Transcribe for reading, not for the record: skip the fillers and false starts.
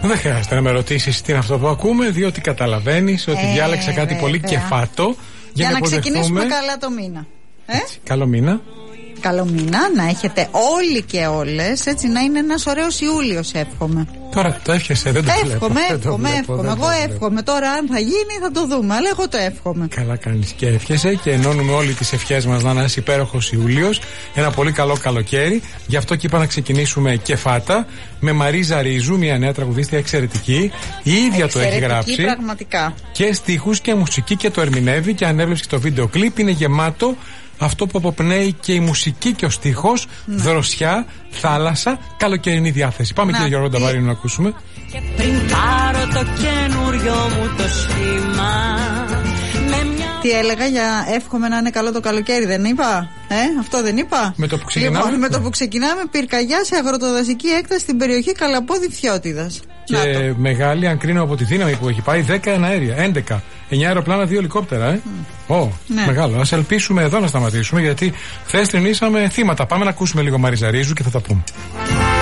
Δεν χρειάζεται να με ρωτήσεις τι είναι αυτό που ακούμε, διότι καταλαβαίνεις ότι διάλεξα κάτι πολύ κεφάτο για να ξεκινήσουμε καλά το μήνα. Έτσι, καλό μήνα. Καλό μήνα να έχετε όλοι και όλες, έτσι να είναι ένας ωραίος Ιούλιος, εύχομαι. Τώρα το εύχεσαι, δεν το εύχομαι. Εγώ εύχομαι. Τώρα αν θα γίνει θα το δούμε, αλλά εγώ το εύχομαι. Καλά κάνεις και εύχεσαι και ενώνουμε όλοι τις ευχές μας να είναι ένας υπέροχος Ιούλιος, ένα πολύ καλό καλοκαίρι. Γι' αυτό και είπα να ξεκινήσουμε κεφάτα με Μαρίζα Ρίζου, μια νέα τραγουδίστρια εξαιρετική. Η ίδια το έχει γράψει. Πραγματικά. Και στίχους και μουσική και το ερμηνεύει και αν έβλεψες και το βίντεο κλιπ είναι γεμάτο αυτό που αποπνέει και η μουσική και ο στίχος, δροσιά, θάλασσα, καλοκαιρινή διάθεση. Πάμε κύριε Γιώργο Νταβαρίνου να ακούσουμε. Και πριν πάρω το καινούριο μου το σχήμα. Τι έλεγα για εύχομαι να είναι καλό το καλοκαίρι, δεν είπα? Αυτό δεν είπα? Με το που ξεκινάμε. Λοιπόν, με το που ξεκινάμε, πυρκαγιά σε αγροτοδασική έκταση στην περιοχή Καλαπόδη Φθιώτιδας. Και μεγάλη, αν κρίνω από τη δύναμη που έχει πάει, 10 αέρια, 11. 9 αεροπλάνα, 2 ελικόπτερα, μεγάλο. Ας ελπίσουμε εδώ να σταματήσουμε, γιατί χθες τρινήσαμε θύματα. Πάμε να ακούσουμε λίγο Μαρίζα Ρίζου και θα τα πούμε.